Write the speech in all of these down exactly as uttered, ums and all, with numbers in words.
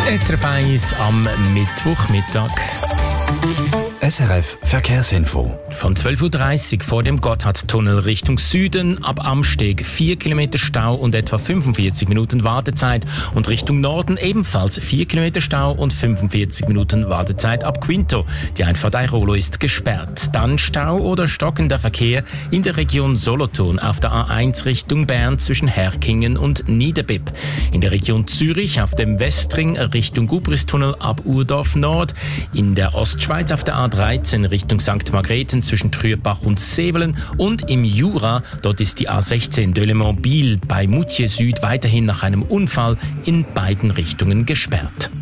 S R F eins am Mittwochmittag. S R F Verkehrsinfo. Von zwölf Uhr dreißig vor dem Gotthardtunnel Richtung Süden, ab Amsteg vier Kilometer Stau und etwa fünfundvierzig Minuten Wartezeit. Und Richtung Norden ebenfalls vier Kilometer Stau und fünfundvierzig Minuten Wartezeit ab Quinto. Die Einfahrt Airolo ist gesperrt. Dann Stau oder stockender Verkehr in der Region Solothurn auf der A eins Richtung Bern zwischen Herkingen und Niederbipp. In der Region Zürich auf dem Westring Richtung Gubristunnel ab Urdorf Nord. In der Ostschweiz auf der A dreizehn Richtung Sankt Margrethen zwischen Trüerbach und Sevelen und im Jura, dort ist die A sechzehn Delémont-Biel bei Moutier Süd weiterhin nach einem Unfall in beiden Richtungen gesperrt.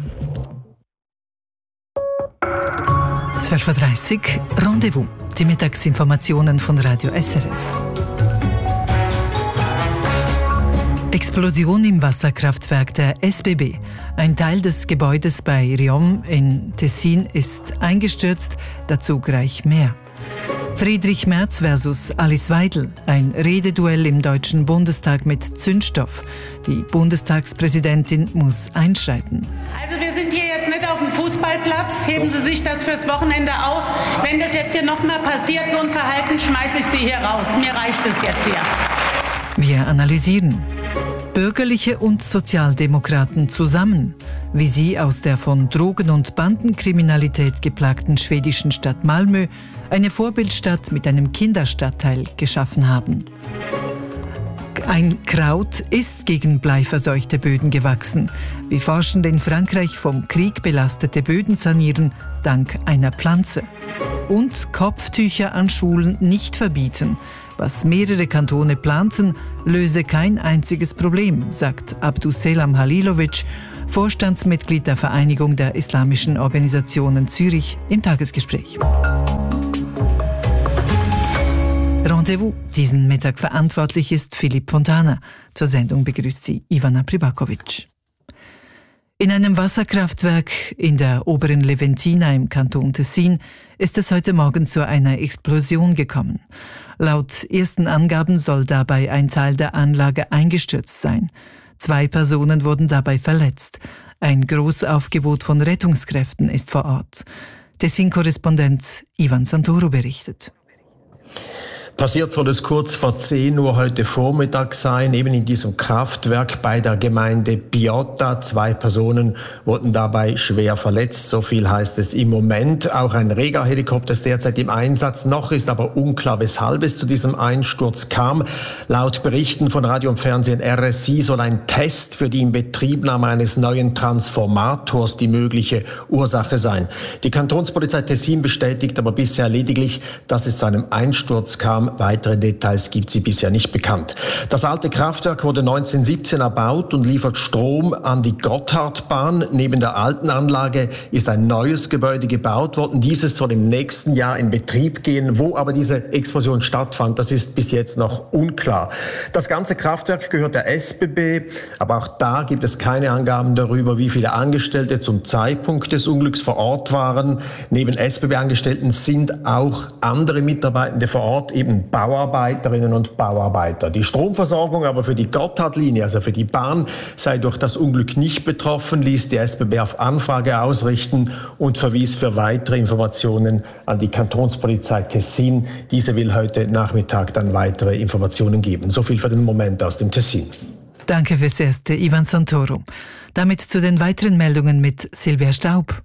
zwölf Uhr dreißig Rendezvous, die Mittagsinformationen von Radio S R F. Explosion im Wasserkraftwerk der S B B. Ein Teil des Gebäudes bei Riom in Tessin ist eingestürzt, dazu gleich mehr. Friedrich Merz versus Alice Weidel. Ein Rededuell im Deutschen Bundestag mit Zündstoff. Die Bundestagspräsidentin muss einschreiten. Also wir sind hier jetzt nicht auf dem Fußballplatz. Heben Sie sich das fürs Wochenende auf. Wenn das jetzt hier nochmal passiert, so ein Verhalten, schmeiße ich Sie hier raus. Mir reicht es jetzt hier. Wir analysieren. Bürgerliche und Sozialdemokraten zusammen, wie sie aus der von Drogen- und Bandenkriminalität geplagten schwedischen Stadt Malmö eine Vorbildstadt mit einem Kinderstadtteil geschaffen haben. Ein Kraut ist gegen bleiverseuchte Böden gewachsen, wie Forschende in Frankreich vom Krieg belastete Böden sanieren, dank einer Pflanze. Und Kopftücher an Schulen nicht verbieten. Was mehrere Kantone planten, löse kein einziges Problem, sagt Abdusselam Halilovic, Vorstandsmitglied der Vereinigung der Islamischen Organisationen Zürich, im Tagesgespräch. Rendezvous. Diesen Mittag verantwortlich ist Philipp Fontana. Zur Sendung begrüßt sie Ivana Pribakovic. In einem Wasserkraftwerk in der oberen Leventina im Kanton Tessin ist es heute Morgen zu einer Explosion gekommen. Laut ersten Angaben soll dabei ein Teil der Anlage eingestürzt sein. Zwei Personen wurden dabei verletzt. Ein Großaufgebot von Rettungskräften ist vor Ort. Tessin-Korrespondent Ivan Santoro berichtet. Passiert soll es kurz vor zehn Uhr heute Vormittag sein, eben in diesem Kraftwerk bei der Gemeinde Piotta. Zwei Personen wurden dabei schwer verletzt, so viel heißt es im Moment. Auch ein Rega-Helikopter ist derzeit im Einsatz. Noch ist aber unklar, weshalb es zu diesem Einsturz kam. Laut Berichten von Radio und Fernsehen R S I soll ein Test für die Inbetriebnahme eines neuen Transformators die mögliche Ursache sein. Die Kantonspolizei Tessin bestätigt aber bisher lediglich, dass es zu einem Einsturz kam. Weitere Details gibt sie bisher nicht bekannt. Das alte Kraftwerk wurde neunzehnhundertsiebzehn erbaut und liefert Strom an die Gotthardbahn. Neben der alten Anlage ist ein neues Gebäude gebaut worden. Dieses soll im nächsten Jahr in Betrieb gehen. Wo aber diese Explosion stattfand, das ist bis jetzt noch unklar. Das ganze Kraftwerk gehört der S B B, aber auch da gibt es keine Angaben darüber, wie viele Angestellte zum Zeitpunkt des Unglücks vor Ort waren. Neben S B B-Angestellten sind auch andere Mitarbeitende vor Ort, eben Bauarbeiterinnen und Bauarbeiter. Die Stromversorgung aber für die Gotthardlinie, also für die Bahn, sei durch das Unglück nicht betroffen, ließ die S B B auf Anfrage ausrichten und verwies für weitere Informationen an die Kantonspolizei Tessin. Diese will heute Nachmittag dann weitere Informationen geben. So viel für den Moment aus dem Tessin. Danke fürs Erste, Ivan Santoro. Damit zu den weiteren Meldungen mit Silvia Staub.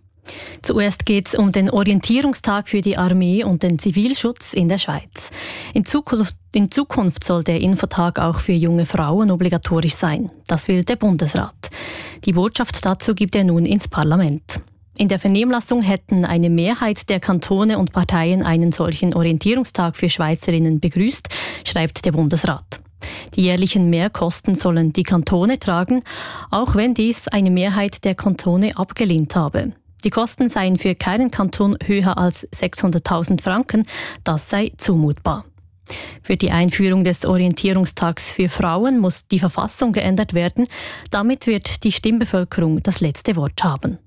Zuerst geht es um den Orientierungstag für die Armee und den Zivilschutz in der Schweiz. In Zukunft, in Zukunft soll der Infotag auch für junge Frauen obligatorisch sein. Das will der Bundesrat. Die Botschaft dazu gibt er nun ins Parlament. In der Vernehmlassung hätten eine Mehrheit der Kantone und Parteien einen solchen Orientierungstag für Schweizerinnen begrüßt, schreibt der Bundesrat. Die jährlichen Mehrkosten sollen die Kantone tragen, auch wenn dies eine Mehrheit der Kantone abgelehnt habe. Die Kosten seien für keinen Kanton höher als sechshunderttausend Franken, das sei zumutbar. Für die Einführung des Orientierungstags für Frauen muss die Verfassung geändert werden. Damit wird die Stimmbevölkerung das letzte Wort haben.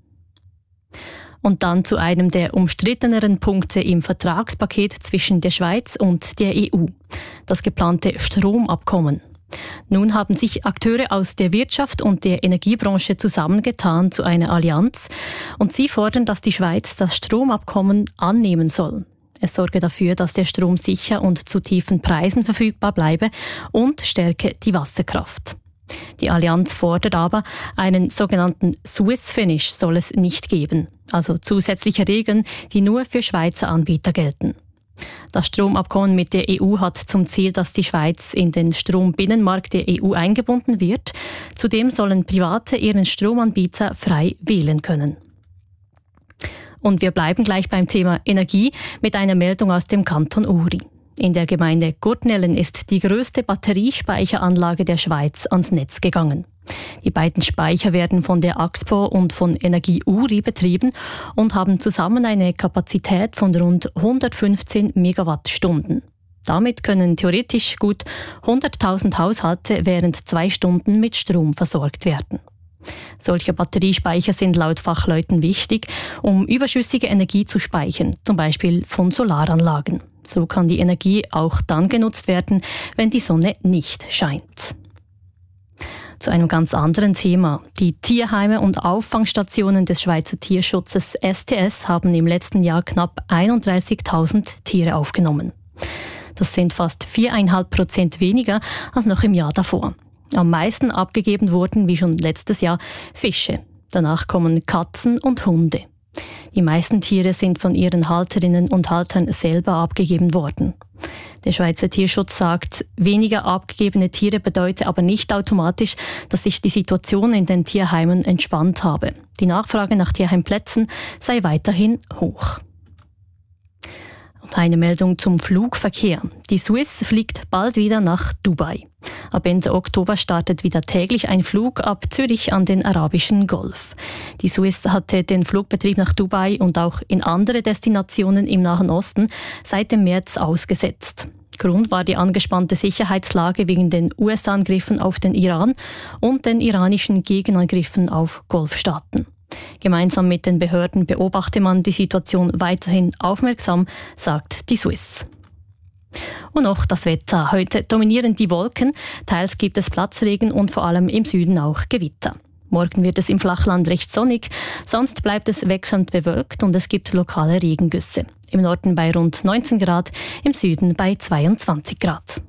Und dann zu einem der umstritteneren Punkte im Vertragspaket zwischen der Schweiz und der E U. Das geplante Stromabkommen. Nun haben sich Akteure aus der Wirtschaft und der Energiebranche zusammengetan zu einer Allianz und sie fordern, dass die Schweiz das Stromabkommen annehmen soll. Es sorge dafür, dass der Strom sicher und zu tiefen Preisen verfügbar bleibe und stärke die Wasserkraft. Die Allianz fordert aber, einen sogenannten Swiss Finish soll es nicht geben, also zusätzliche Regeln, die nur für Schweizer Anbieter gelten. Das Stromabkommen mit der E U hat zum Ziel, dass die Schweiz in den Strombinnenmarkt der E U eingebunden wird. Zudem sollen Private ihren Stromanbieter frei wählen können. Und wir bleiben gleich beim Thema Energie mit einer Meldung aus dem Kanton Uri. In der Gemeinde Gurtnellen ist die grösste Batteriespeicheranlage der Schweiz ans Netz gegangen. Die beiden Speicher werden von der Axpo und von Energie Uri betrieben und haben zusammen eine Kapazität von rund hundertfünfzehn Megawattstunden. Damit können theoretisch gut hunderttausend Haushalte während zwei Stunden mit Strom versorgt werden. Solche Batteriespeicher sind laut Fachleuten wichtig, um überschüssige Energie zu speichern, zum Beispiel von Solaranlagen. So kann die Energie auch dann genutzt werden, wenn die Sonne nicht scheint. Zu einem ganz anderen Thema. Die Tierheime und Auffangstationen des Schweizer Tierschutzes S T S haben im letzten Jahr knapp einunddreißigtausend Tiere aufgenommen. Das sind fast vier Komma fünf Prozent weniger als noch im Jahr davor. Am meisten abgegeben wurden, wie schon letztes Jahr, Fische. Danach kommen Katzen und Hunde. Die meisten Tiere sind von ihren Halterinnen und Haltern selber abgegeben worden. Der Schweizer Tierschutz sagt, weniger abgegebene Tiere bedeutet aber nicht automatisch, dass sich die Situation in den Tierheimen entspannt habe. Die Nachfrage nach Tierheimplätzen sei weiterhin hoch. Und eine Meldung zum Flugverkehr. Die Swiss fliegt bald wieder nach Dubai. Ab Ende Oktober startet wieder täglich ein Flug ab Zürich an den Arabischen Golf. Die Swiss hatte den Flugbetrieb nach Dubai und auch in andere Destinationen im Nahen Osten seit dem März ausgesetzt. Grund war die angespannte Sicherheitslage wegen den U S-Angriffen auf den Iran und den iranischen Gegenangriffen auf Golfstaaten. Gemeinsam mit den Behörden beobachte man die Situation weiterhin aufmerksam, sagt die Swiss. Und noch das Wetter. Heute dominieren die Wolken, teils gibt es Platzregen und vor allem im Süden auch Gewitter. Morgen wird es im Flachland recht sonnig, sonst bleibt es wechselnd bewölkt und es gibt lokale Regengüsse. Im Norden bei rund neunzehn Grad, im Süden bei zweiundzwanzig Grad.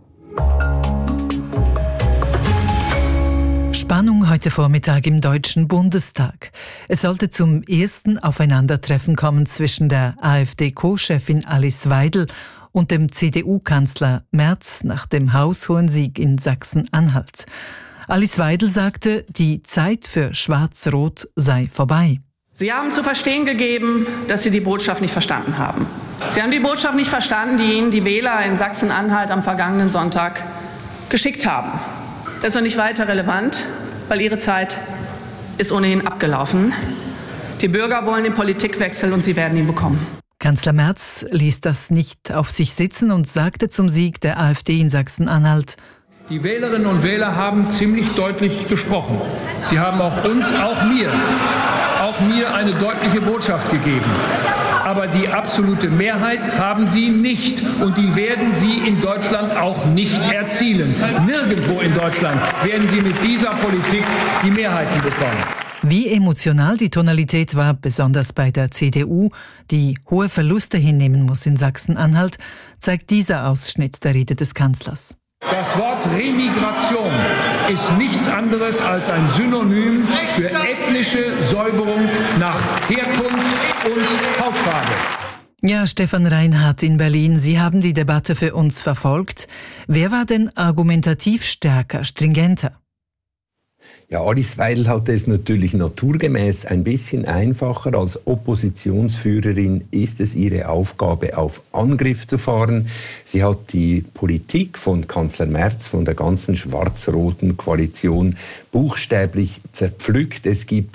Spannung heute Vormittag im Deutschen Bundestag. Es sollte zum ersten Aufeinandertreffen kommen zwischen der AfD-Co-Chefin Alice Weidel und dem C D U-Kanzler Merz nach dem haushohen Sieg in Sachsen-Anhalt. Alice Weidel sagte, die Zeit für Schwarz-Rot sei vorbei. Sie haben zu verstehen gegeben, dass Sie die Botschaft nicht verstanden haben. Sie haben die Botschaft nicht verstanden, die Ihnen die Wähler in Sachsen-Anhalt am vergangenen Sonntag geschickt haben. Das ist noch nicht weiter relevant, weil Ihre Zeit ist ohnehin abgelaufen. Die Bürger wollen den Politikwechsel und sie werden ihn bekommen. Kanzler Merz ließ das nicht auf sich sitzen und sagte zum Sieg der AfD in Sachsen-Anhalt: Die Wählerinnen und Wähler haben ziemlich deutlich gesprochen. Sie haben auch uns, auch mir, auch mir eine deutliche Botschaft gegeben. Aber die absolute Mehrheit haben sie nicht und die werden sie in Deutschland auch nicht erzielen. Nirgendwo in Deutschland werden sie mit dieser Politik die Mehrheiten bekommen. Wie emotional die Tonalität war, besonders bei der C D U, die hohe Verluste hinnehmen muss in Sachsen-Anhalt, zeigt dieser Ausschnitt der Rede des Kanzlers. Das Wort Remigration ist nichts anderes als ein Synonym für ethnische Säuberung nach Herkunft und Hautfarbe. Ja, Stefan Reinhardt in Berlin, Sie haben die Debatte für uns verfolgt. Wer war denn argumentativ stärker, stringenter? Ja, Alice Weidel hatte es natürlich naturgemäß ein bisschen einfacher. Als Oppositionsführerin ist es ihre Aufgabe, auf Angriff zu fahren. Sie hat die Politik von Kanzler Merz, von der ganzen schwarz-roten Koalition buchstäblich zerpflückt. Es gibt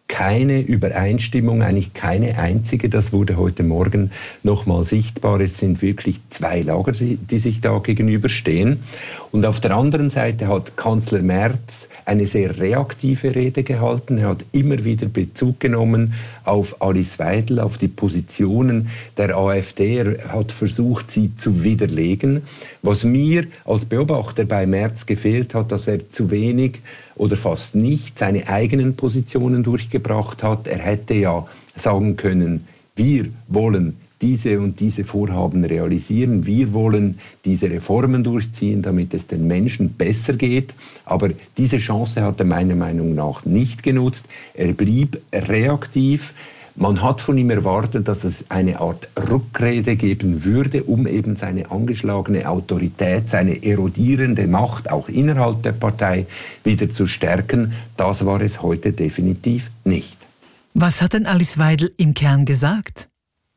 keine Übereinstimmung, eigentlich keine einzige. Das wurde heute Morgen nochmal sichtbar. Es sind wirklich zwei Lager, die sich da gegenüberstehen. Und auf der anderen Seite hat Kanzler Merz eine sehr reaktive Rede gehalten. Er hat immer wieder Bezug genommen auf Alice Weidel, auf die Positionen der AfD. Er hat versucht, sie zu widerlegen. Was mir als Beobachter bei Merz gefehlt hat, dass er zu wenig oder fast nicht seine eigenen Positionen durchgebracht hat. Er hätte ja sagen können, wir wollen diese und diese Vorhaben realisieren, wir wollen diese Reformen durchziehen, damit es den Menschen besser geht. Aber diese Chance hat er meiner Meinung nach nicht genutzt. Er blieb reaktiv. Man hat von ihm erwartet, dass es eine Art Rückrede geben würde, um eben seine angeschlagene Autorität, seine erodierende Macht auch innerhalb der Partei wieder zu stärken. Das war es heute definitiv nicht. Was hat denn Alice Weidel im Kern gesagt?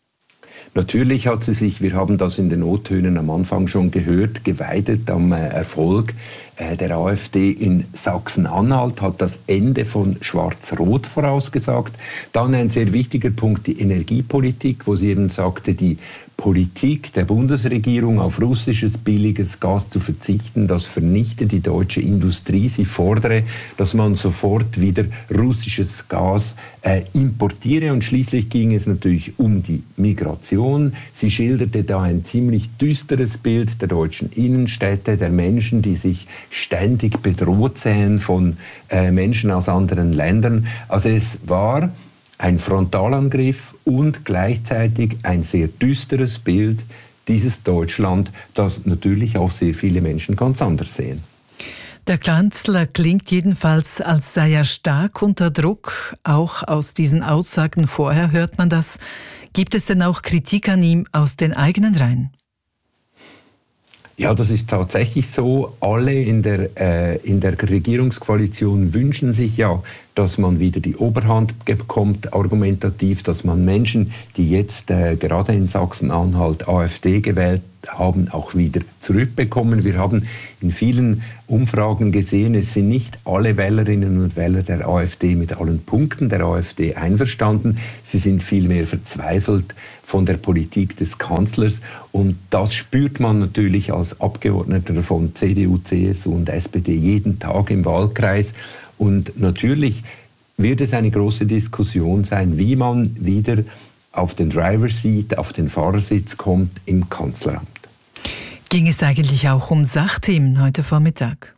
Natürlich hat sie sich, wir haben das in den O-Tönen am Anfang schon gehört, geweidet am äh, Erfolg äh, der AfD in Sachsen-Anhalt, hat das Ende von Schwarz-Rot vorausgesagt. Dann ein sehr wichtiger Punkt, die Energiepolitik, wo sie eben sagte, die Politik der Bundesregierung auf russisches billiges Gas zu verzichten, das vernichte die deutsche Industrie. Sie fordere, dass man sofort wieder russisches Gas äh, importiere. Und schließlich ging es natürlich um die Migration. Sie schilderte da ein ziemlich düsteres Bild der deutschen Innenstädte, der Menschen, die sich ständig bedroht sehen von äh, Menschen aus anderen Ländern. Also es war ein Frontalangriff und gleichzeitig ein sehr düsteres Bild dieses Deutschland, das natürlich auch sehr viele Menschen ganz anders sehen. Der Kanzler klingt jedenfalls, als sei er stark unter Druck. Auch aus diesen Aussagen vorher hört man das. Gibt es denn auch Kritik an ihm aus den eigenen Reihen? Ja, das ist tatsächlich so. Alle in der, äh, in der Regierungskoalition wünschen sich ja, dass man wieder die Oberhand bekommt, argumentativ, dass man Menschen, die jetzt äh, gerade in Sachsen-Anhalt AfD gewählt haben, auch wieder zurückbekommen. Wir haben in vielen Umfragen gesehen, es sind nicht alle Wählerinnen und Wähler der AfD mit allen Punkten der AfD einverstanden. Sie sind vielmehr verzweifelt von der Politik des Kanzlers. Und das spürt man natürlich als Abgeordneter von C D U, C S U und S P D jeden Tag im Wahlkreis. Und natürlich wird es eine große Diskussion sein, wie man wieder auf den Driver's Seat, auf den Fahrersitz kommt im Kanzleramt. Ging es eigentlich auch um Sachthemen heute Vormittag?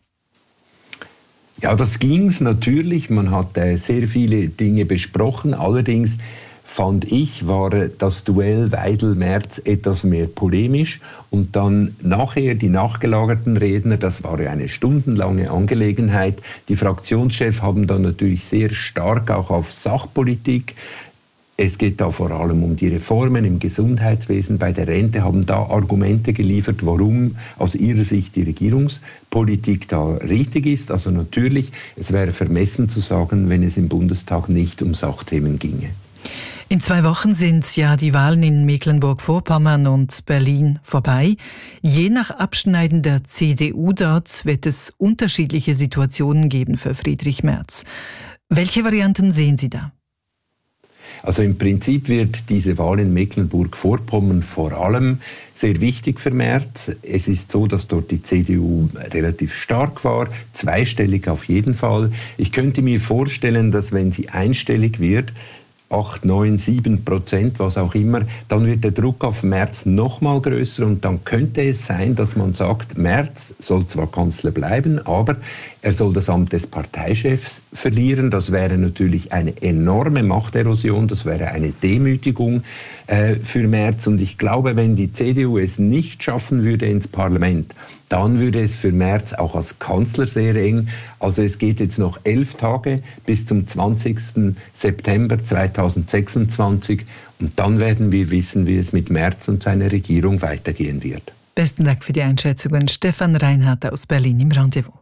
Ja, das ging es natürlich. Man hat äh, sehr viele Dinge besprochen. Allerdings fand ich, war das Duell Weidel-Merz etwas mehr polemisch. Und dann nachher die nachgelagerten Redner, das war ja eine stundenlange Angelegenheit. Die Fraktionschefs haben dann natürlich sehr stark auch auf Sachpolitik. Es geht da vor allem um die Reformen im Gesundheitswesen, bei der Rente, haben da Argumente geliefert, warum aus ihrer Sicht die Regierungspolitik da richtig ist. Also natürlich, es wäre vermessen zu sagen, wenn es im Bundestag nicht um Sachthemen ginge. In zwei Wochen sind ja die Wahlen in Mecklenburg-Vorpommern und Berlin vorbei. Je nach Abschneiden der C D U dort wird es unterschiedliche Situationen geben für Friedrich Merz. Welche Varianten sehen Sie da? Also im Prinzip wird diese Wahl in Mecklenburg-Vorpommern vor allem sehr wichtig für Merz. Es ist so, dass dort die C D U relativ stark war, zweistellig auf jeden Fall. Ich könnte mir vorstellen, dass wenn sie einstellig wird, acht, neun, sieben Prozent, was auch immer, dann wird der Druck auf Merz noch mal größer und dann könnte es sein, dass man sagt, Merz soll zwar Kanzler bleiben, aber er soll das Amt des Parteichefs verlieren. Das wäre natürlich eine enorme Machterosion, das wäre eine Demütigung äh, für Merz. Und ich glaube, wenn die C D U es nicht schaffen würde ins Parlament, dann würde es für Merz auch als Kanzler sehr eng. Also es geht jetzt noch elf Tage bis zum zwanzigsten September zweitausendsechsundzwanzig und dann werden wir wissen, wie es mit Merz und seiner Regierung weitergehen wird. Besten Dank für die Einschätzungen. Stefan Reinhardt aus Berlin im Rendezvous.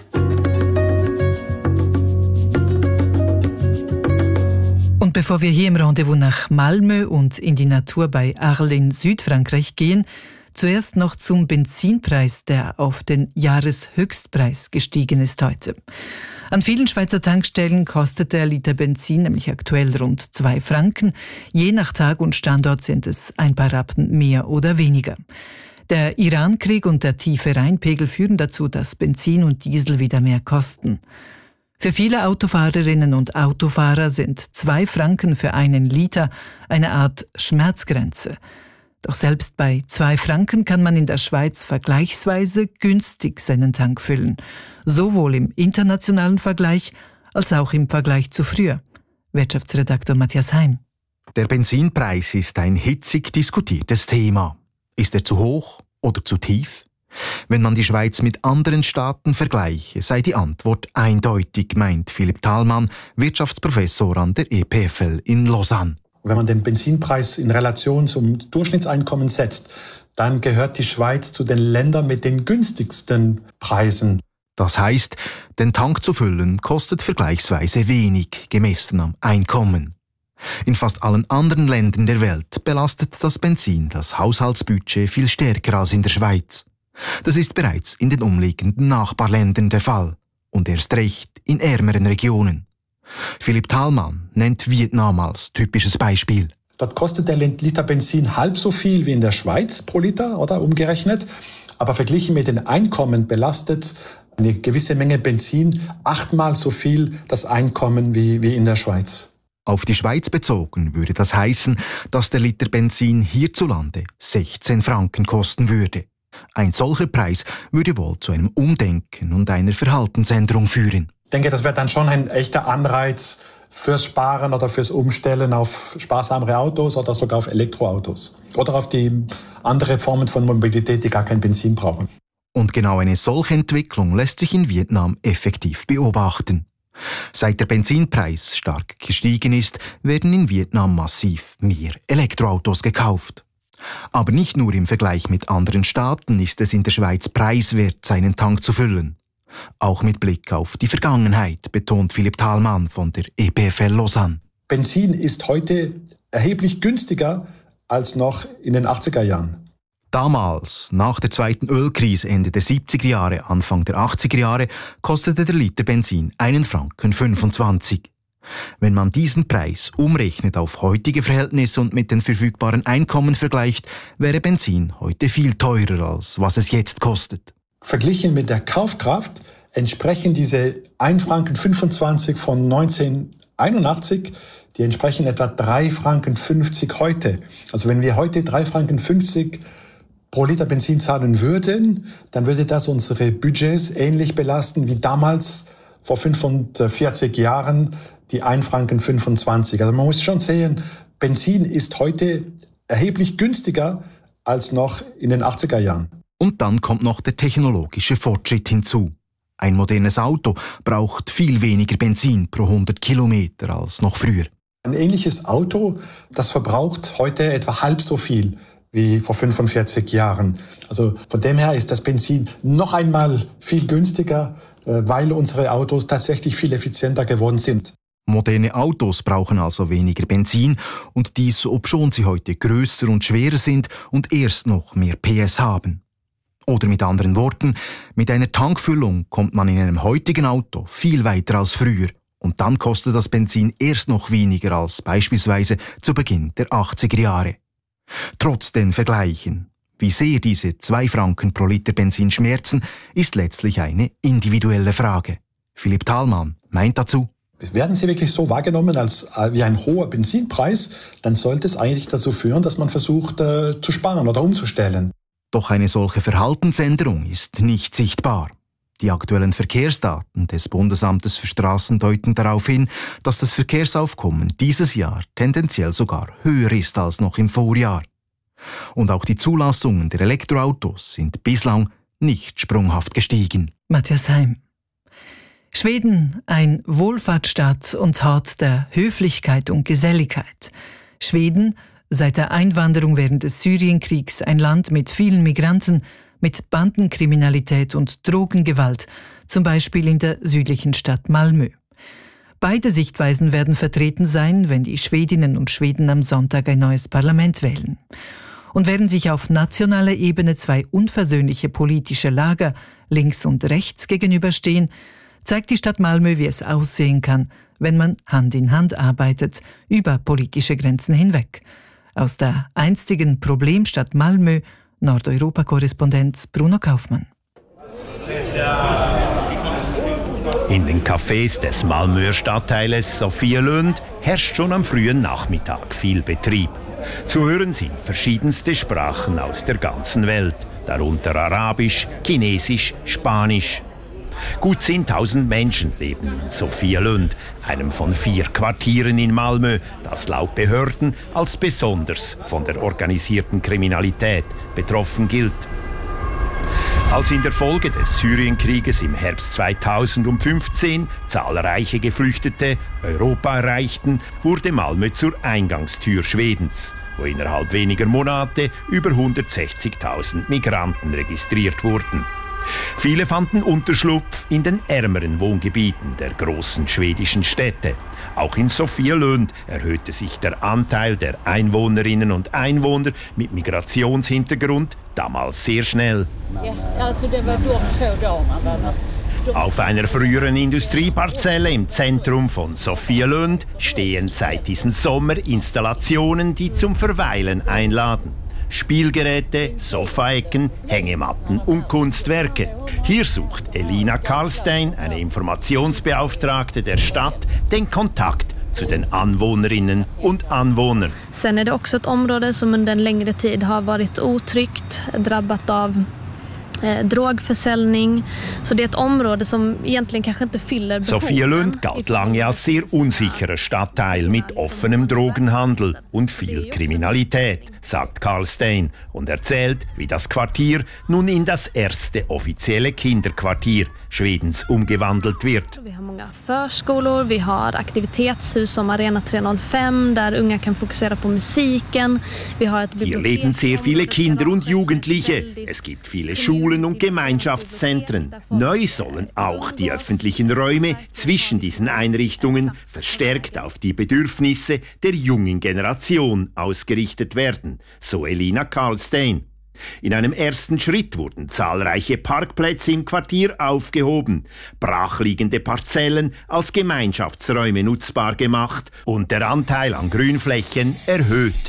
Und bevor wir hier im Rendezvous nach Malmö und in die Natur bei Arles in Südfrankreich gehen, zuerst noch zum Benzinpreis, der auf den Jahreshöchstpreis gestiegen ist heute. An vielen Schweizer Tankstellen kostet der Liter Benzin nämlich aktuell rund zwei Franken. Je nach Tag und Standort sind es ein paar Rappen mehr oder weniger. Der Irankrieg und der tiefe Rheinpegel führen dazu, dass Benzin und Diesel wieder mehr kosten. Für viele Autofahrerinnen und Autofahrer sind zwei Franken für einen Liter eine Art Schmerzgrenze. Doch selbst bei zwei Franken kann man in der Schweiz vergleichsweise günstig seinen Tank füllen. Sowohl im internationalen Vergleich als auch im Vergleich zu früher. Wirtschaftsredaktor Matthias Heim. Der Benzinpreis ist ein hitzig diskutiertes Thema. Ist er zu hoch oder zu tief? Wenn man die Schweiz mit anderen Staaten vergleiche, sei die Antwort eindeutig, meint Philipp Thalmann, Wirtschaftsprofessor an der E P F L in Lausanne. Wenn man den Benzinpreis in Relation zum Durchschnittseinkommen setzt, dann gehört die Schweiz zu den Ländern mit den günstigsten Preisen. Das heißt, den Tank zu füllen kostet vergleichsweise wenig, gemessen am Einkommen. In fast allen anderen Ländern der Welt belastet das Benzin das Haushaltsbudget viel stärker als in der Schweiz. Das ist bereits in den umliegenden Nachbarländern der Fall und erst recht in ärmeren Regionen. Philipp Thalmann nennt Vietnam als typisches Beispiel. Dort kostet der Liter Benzin halb so viel wie in der Schweiz pro Liter, oder umgerechnet. Aber verglichen mit den Einkommen belastet eine gewisse Menge Benzin achtmal so viel das Einkommen wie, wie in der Schweiz. Auf die Schweiz bezogen würde das heißen, dass der Liter Benzin hierzulande sechzehn Franken kosten würde. Ein solcher Preis würde wohl zu einem Umdenken und einer Verhaltensänderung führen. Ich denke, das wäre dann schon ein echter Anreiz fürs Sparen oder fürs Umstellen auf sparsamere Autos oder sogar auf Elektroautos. Oder auf die andere Formen von Mobilität, die gar kein Benzin brauchen. Und genau eine solche Entwicklung lässt sich in Vietnam effektiv beobachten. Seit der Benzinpreis stark gestiegen ist, werden in Vietnam massiv mehr Elektroautos gekauft. Aber nicht nur im Vergleich mit anderen Staaten ist es in der Schweiz preiswert, seinen Tank zu füllen. Auch mit Blick auf die Vergangenheit, betont Philipp Thalmann von der E P F L Lausanne. Benzin ist heute erheblich günstiger als noch in den achtziger Jahren. Damals, nach der zweiten Ölkrise Ende der siebziger Jahre, Anfang der achtziger Jahre, kostete der Liter Benzin einen Franken fünfundzwanzig. Wenn man diesen Preis umrechnet auf heutige Verhältnisse und mit den verfügbaren Einkommen vergleicht, wäre Benzin heute viel teurer, als was es jetzt kostet. Verglichen mit der Kaufkraft entsprechen diese ein Franken fünfundzwanzig von neunzehnhunderteinundachtzig, die entsprechen etwa drei Franken fünfzig heute. Also wenn wir heute drei Franken fünfzig pro Liter Benzin zahlen würden, dann würde das unsere Budgets ähnlich belasten wie damals vor fünfundvierzig Jahren die ein Franken fünfundzwanzig. Also man muss schon sehen, Benzin ist heute erheblich günstiger als noch in den achtziger Jahren. Und dann kommt noch der technologische Fortschritt hinzu. Ein modernes Auto braucht viel weniger Benzin pro hundert Kilometer als noch früher. Ein ähnliches Auto, das verbraucht heute etwa halb so viel wie vor fünfundvierzig Jahren. Also von dem her ist das Benzin noch einmal viel günstiger, weil unsere Autos tatsächlich viel effizienter geworden sind. Moderne Autos brauchen also weniger Benzin und dies, obschon sie heute größer und schwerer sind und erst noch mehr P S haben. Oder mit anderen Worten, mit einer Tankfüllung kommt man in einem heutigen Auto viel weiter als früher und dann kostet das Benzin erst noch weniger als beispielsweise zu Beginn der achtziger Jahre. Trotz den Vergleichen, wie sehr diese zwei Franken pro Liter Benzin schmerzen, ist letztlich eine individuelle Frage. Philipp Thalmann meint dazu: Werden sie wirklich so wahrgenommen als wie ein hoher Benzinpreis, dann sollte es eigentlich dazu führen, dass man versucht äh, zu sparen oder umzustellen. Doch eine solche Verhaltensänderung ist nicht sichtbar. Die aktuellen Verkehrsdaten des Bundesamtes für Straßen deuten darauf hin, dass das Verkehrsaufkommen dieses Jahr tendenziell sogar höher ist als noch im Vorjahr. Und auch die Zulassungen der Elektroautos sind bislang nicht sprunghaft gestiegen. Matthias Heim. Schweden, ein Wohlfahrtsstaat und Hort der Höflichkeit und Geselligkeit. Schweden, seit der Einwanderung während des Syrienkriegs ein Land mit vielen Migranten, mit Bandenkriminalität und Drogengewalt, zum Beispiel in der südlichen Stadt Malmö. Beide Sichtweisen werden vertreten sein, wenn die Schwedinnen und Schweden am Sonntag ein neues Parlament wählen. Und während sich auf nationaler Ebene zwei unversöhnliche politische Lager links und rechts gegenüberstehen, zeigt die Stadt Malmö, wie es aussehen kann, wenn man Hand in Hand arbeitet, über politische Grenzen hinweg. Aus der einstigen Problemstadt Malmö, Nordeuropa-Korrespondent Bruno Kaufmann. In den Cafés des Malmöer Stadtteiles Sofielund herrscht schon am frühen Nachmittag viel Betrieb. Zu hören sind verschiedenste Sprachen aus der ganzen Welt, darunter Arabisch, Chinesisch, Spanisch. Gut zehntausend Menschen leben in Sofielund, einem von vier Quartieren in Malmö, das laut Behörden als besonders von der organisierten Kriminalität betroffen gilt. Als in der Folge des Syrienkrieges im Herbst zweitausendfünfzehn zahlreiche Geflüchtete Europa erreichten, wurde Malmö zur Eingangstür Schwedens, wo innerhalb weniger Monate über hundertsechzigtausend Migranten registriert wurden. Viele fanden Unterschlupf in den ärmeren Wohngebieten der großen schwedischen Städte. Auch in Sofielund erhöhte sich der Anteil der Einwohnerinnen und Einwohner mit Migrationshintergrund damals sehr schnell. Auf einer früheren Industrieparzelle im Zentrum von Sofielund stehen seit diesem Sommer Installationen, die zum Verweilen einladen. Spielgeräte, Sofaecken, Hängematten und Kunstwerke. Hier sucht Elina Karlstein, eine Informationsbeauftragte der Stadt, den Kontakt zu den Anwohnerinnen und Anwohnern. Sen är det också ett område som under en längre tid har varit otryggt, drabbat av Eh, Drogförsäljning. Så det är ett område som egentligen kanske inte fyller behoven. Sofielund galt lange als sehr unsicherer Stadtteil mit offenem Drogenhandel und viel Kriminalität, sagt Karlstein und erzählt, wie das Quartier nun in das erste offizielle Kinderquartier Schwedens umgewandelt wird. Vi har många förskolor, vi har aktivitetshus som Arena trehundertfem där unga kan fokusera på musiken. Vi har ett Hier leben sehr viele Kinder und Jugendliche. Es gibt viele Schulen und Gemeinschaftszentren. Neu sollen auch die öffentlichen Räume zwischen diesen Einrichtungen verstärkt auf die Bedürfnisse der jungen Generation ausgerichtet werden, so Elina Karlstein. In einem ersten Schritt wurden zahlreiche Parkplätze im Quartier aufgehoben, brachliegende Parzellen als Gemeinschaftsräume nutzbar gemacht und der Anteil an Grünflächen erhöht.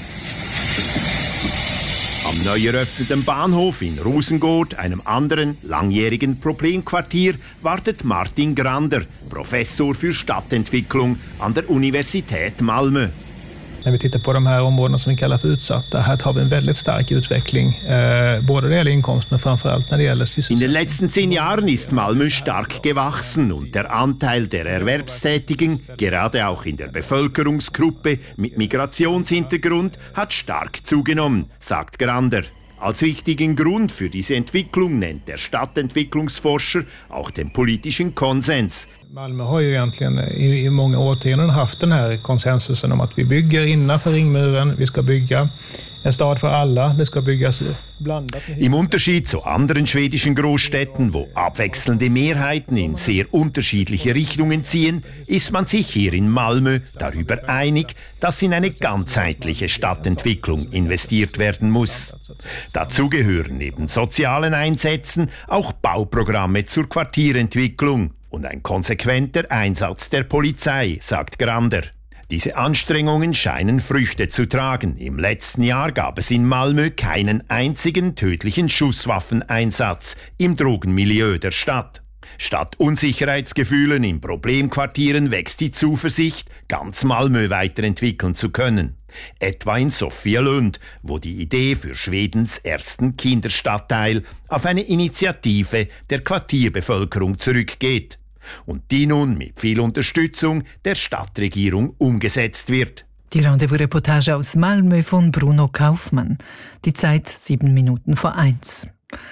Am neu eröffneten Bahnhof in Rosengård, einem anderen langjährigen Problemquartier, wartet Martin Grander, Professor für Stadtentwicklung an der Universität Malmö. När vi tittar på de här områdena som vi kallar för utsatta, här har vi en väldigt stark utveckling, eh, både när det gäller inkomst men framförallt när det gäller sysselsättning. In den letzten zehn Jahren ist Malmö stark gewachsen und der Anteil der Erwerbstätigen, gerade auch in der Bevölkerungsgruppe mit Migrationshintergrund, hat stark zugenommen, sagt Grander. Als wichtigen Grund für diese Entwicklung nennt der Stadtentwicklungsforscher auch den politischen Konsens. Malmö har ju egentligen i, i många årtionden haft den här konsensusen om att vi bygger innanför ringmuren, vi ska bygga en stad för alla, det ska byggas blandat. Im Unterschied zu anderen schwedischen Großstädten, wo abwechselnde Mehrheiten in sehr unterschiedliche Richtungen ziehen, ist man sich hier in Malmö darüber einig, dass in eine ganzheitliche Stadtentwicklung investiert werden muss. Dazu gehören neben sozialen Einsätzen auch Bauprogramme zur Quartierentwicklung und ein konsequenter Einsatz der Polizei, sagt Grander. Diese Anstrengungen scheinen Früchte zu tragen. Im letzten Jahr gab es in Malmö keinen einzigen tödlichen Schusswaffeneinsatz im Drogenmilieu der Stadt. Statt Unsicherheitsgefühlen in Problemquartieren wächst die Zuversicht, ganz Malmö weiterentwickeln zu können. Etwa in Sofielund, wo die Idee für Schwedens ersten Kinderstadtteil auf eine Initiative der Quartierbevölkerung zurückgeht und die nun mit viel Unterstützung der Stadtregierung umgesetzt wird. Die Rendezvous-Reportage aus Malmö von Bruno Kaufmann. Die Zeit sieben Minuten vor eins.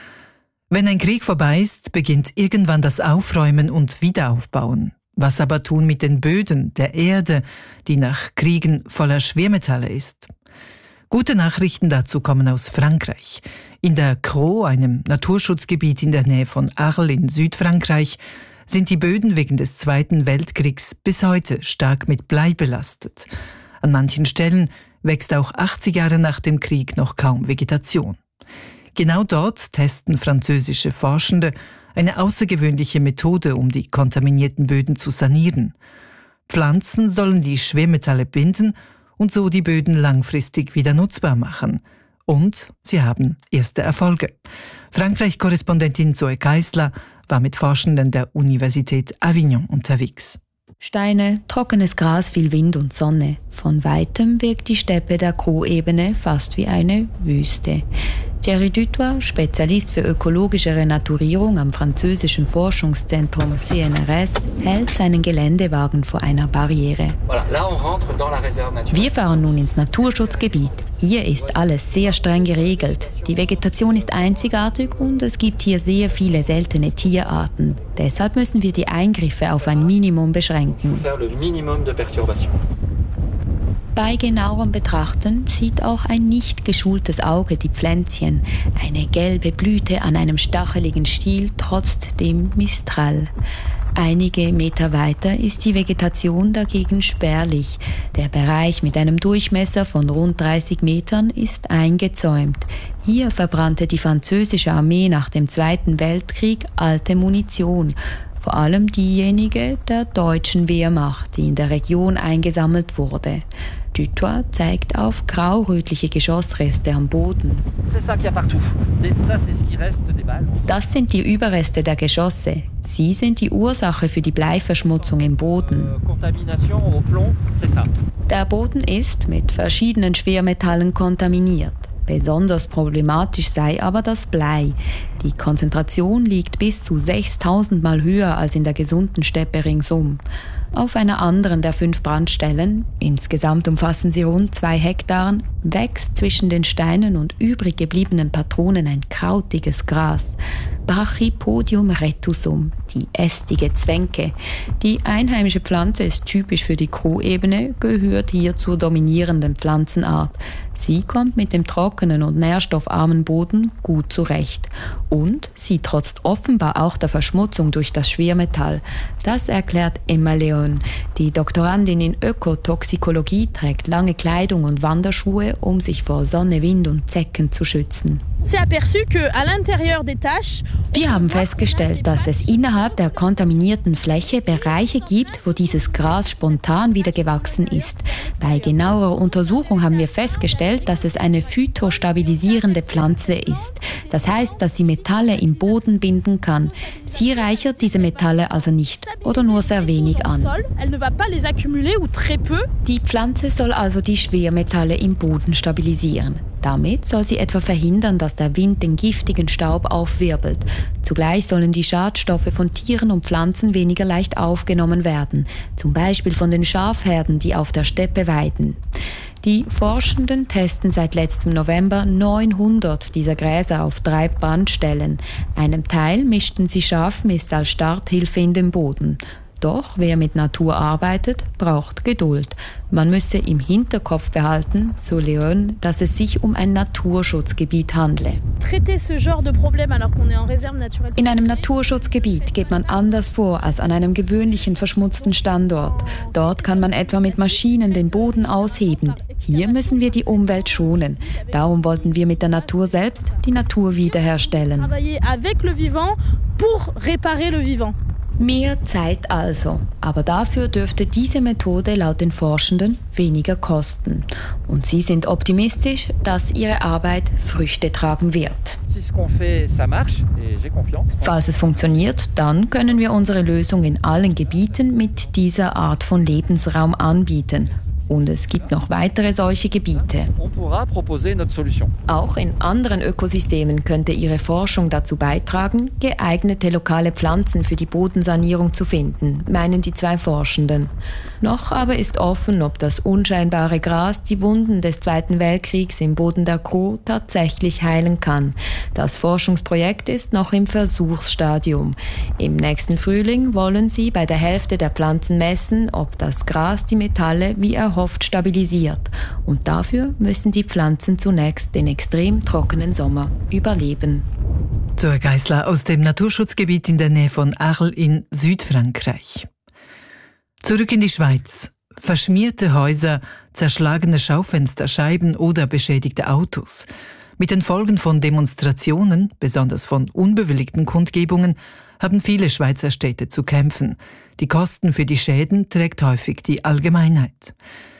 Wenn ein Krieg vorbei ist, beginnt irgendwann das Aufräumen und Wiederaufbauen. Was aber tun mit den Böden, der Erde, die nach Kriegen voller Schwermetalle ist? Gute Nachrichten dazu kommen aus Frankreich. In der Crau, einem Naturschutzgebiet in der Nähe von Arles in Südfrankreich, sind die Böden wegen des Zweiten Weltkriegs bis heute stark mit Blei belastet. An manchen Stellen wächst auch achtzig Jahre nach dem Krieg noch kaum Vegetation. Genau dort testen französische Forschende Eine außergewöhnliche Methode, um die kontaminierten Böden zu sanieren. Pflanzen sollen die Schwermetalle binden und so die Böden langfristig wieder nutzbar machen. Und sie haben erste Erfolge. Frankreich-Korrespondentin Zoe Geisler war mit Forschenden der Universität Avignon unterwegs. Steine, trockenes Gras, viel Wind und Sonne. Von weitem wirkt die Steppe der Caux-Ebene fast wie eine Wüste. Thierry Dutoit, Spezialist für ökologische Renaturierung am französischen Forschungszentrum C N R S, hält seinen Geländewagen vor einer Barriere. Wir fahren nun ins Naturschutzgebiet. Hier ist alles sehr streng geregelt. Die Vegetation ist einzigartig und es gibt hier sehr viele seltene Tierarten. Deshalb müssen wir die Eingriffe auf ein Minimum beschränken. Bei genauerem Betrachten sieht auch ein nicht geschultes Auge die Pflänzchen. Eine gelbe Blüte an einem stacheligen Stiel trotzt dem Mistral. Einige Meter weiter ist die Vegetation dagegen spärlich. Der Bereich mit einem Durchmesser von rund dreißig Metern ist eingezäumt. Hier verbrannte die französische Armee nach dem Zweiten Weltkrieg alte Munition. Vor allem diejenige der deutschen Wehrmacht, die in der Region eingesammelt wurde. Dutoit zeigt auf grau-rötliche Geschossreste am Boden. Das sind die Überreste der Geschosse. Sie sind die Ursache für die Bleiverschmutzung im Boden. Der Boden ist mit verschiedenen Schwermetallen kontaminiert. Besonders problematisch sei aber das Blei. Die Konzentration liegt bis zu sechstausend Mal höher als in der gesunden Steppe ringsum. Auf einer anderen der fünf Brandstellen, insgesamt umfassen sie rund zwei Hektar, wächst zwischen den Steinen und übrig gebliebenen Patronen ein krautiges Gras. Brachypodium retusum, die ästige Zwenke. Die einheimische Pflanze ist typisch für die Caux-Ebene, gehört hier zur dominierenden Pflanzenart. Sie kommt mit dem trockenen und nährstoffarmen Boden gut zurecht. Und sie trotzt offenbar auch der Verschmutzung durch das Schwermetall. Das erklärt Emma Leon. Die Doktorandin in Ökotoxikologie trägt lange Kleidung und Wanderschuhe, um sich vor Sonne, Wind und Zecken zu schützen. Wir haben festgestellt, dass es innerhalb der kontaminierten Fläche Bereiche gibt, wo dieses Gras spontan wieder gewachsen ist. Bei genauerer Untersuchung haben wir festgestellt, dass es eine phytostabilisierende Pflanze ist. Das heißt, dass sie Metalle im Boden binden kann. Sie reichert diese Metalle also nicht oder nur sehr wenig an. Die Pflanze soll also die Schwermetalle im Boden stabilisieren. Damit soll sie etwa verhindern, dass der Wind den giftigen Staub aufwirbelt. Zugleich sollen die Schadstoffe von Tieren und Pflanzen weniger leicht aufgenommen werden, zum Beispiel von den Schafherden, die auf der Steppe weiden. Die Forschenden testen seit letztem November neunhundert dieser Gräser auf drei Brandstellen. Einem Teil mischten sie Schafmist als Starthilfe in den Boden. Doch wer mit Natur arbeitet, braucht Geduld. Man müsse im Hinterkopf behalten, so Leon, dass es sich um ein Naturschutzgebiet handle. In einem Naturschutzgebiet geht man anders vor als an einem gewöhnlichen verschmutzten Standort. Dort kann man etwa mit Maschinen den Boden ausheben. Hier müssen wir die Umwelt schonen. Darum wollten wir mit der Natur selbst die Natur wiederherstellen. Mehr Zeit also, aber dafür dürfte diese Methode laut den Forschenden weniger kosten. Und sie sind optimistisch, dass ihre Arbeit Früchte tragen wird. Falls es funktioniert, dann können wir unsere Lösung in allen Gebieten mit dieser Art von Lebensraum anbieten. Und es gibt noch weitere solche Gebiete. Auch in anderen Ökosystemen könnte ihre Forschung dazu beitragen, geeignete lokale Pflanzen für die Bodensanierung zu finden, meinen die zwei Forschenden. Noch aber ist offen, ob das unscheinbare Gras die Wunden des Zweiten Weltkriegs im Boden der Caux tatsächlich heilen kann. Das Forschungsprojekt ist noch im Versuchsstadium. Im nächsten Frühling wollen sie bei der Hälfte der Pflanzen messen, ob das Gras die Metalle wie erhofft stabilisiert. Und dafür müssen die Pflanzen zunächst den extrem trockenen Sommer überleben. Zoe Geisler aus dem Naturschutzgebiet in der Nähe von Arles in Südfrankreich. Zurück in die Schweiz. Verschmierte Häuser, zerschlagene Schaufensterscheiben oder beschädigte Autos. Mit den Folgen von Demonstrationen, besonders von unbewilligten Kundgebungen, haben viele Schweizer Städte zu kämpfen. Die Kosten für die Schäden trägt häufig die Allgemeinheit.